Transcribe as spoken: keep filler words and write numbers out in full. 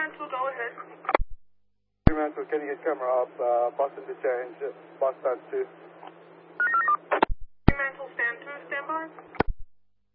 Fremantle, go ahead. Fremantle, can you get camera up, uh, bus interchange, bus stand two?